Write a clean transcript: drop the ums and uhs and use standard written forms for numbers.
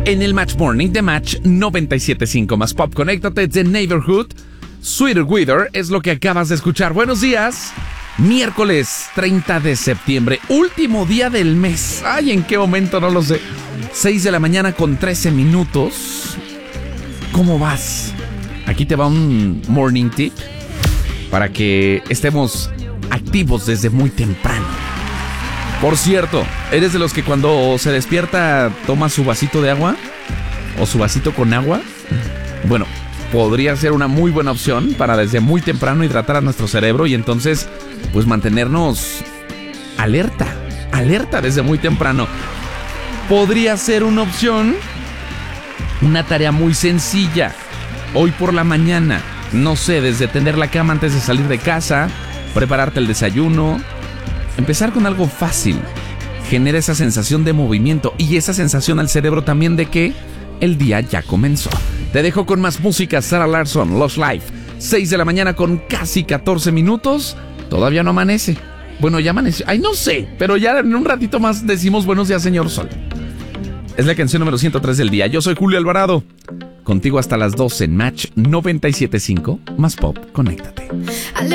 En el Match Morning de Match 97.5 más Pop. Conéctate, The Neighborhood. Sweeter Weather es lo que acabas de escuchar. Buenos días. Miércoles 30 de septiembre, último día del mes. Ay, ¿en qué momento? No lo sé. 6 de la mañana con 13 minutos. ¿Cómo vas? Aquí te va un morning tip para que estemos activos desde muy temprano. Por cierto, ¿eres de los que cuando se despierta toma su vasito de agua? ¿O su vasito con agua? Bueno, podría ser una muy buena opción para desde muy temprano hidratar a nuestro cerebro y entonces, pues mantenernos alerta desde muy temprano. Podría ser una opción, una tarea muy sencilla. Hoy por la mañana, no sé, desde tender la cama antes de salir de casa, prepararte el desayuno. Empezar con algo fácil genera esa sensación de movimiento y esa sensación al cerebro también de que el día ya comenzó. Te dejo con más música. Sarah Larsson, Lost Life. 6 de la mañana con casi 14 minutos. Todavía no amanece. Bueno, ya amaneció. Ay, no sé, pero ya en un ratito más decimos buenos días, señor Sol. Es la canción número 103 del día. Yo soy Julio Alvarado. Contigo hasta las 12 en Match 97.5 más Pop. Conéctate.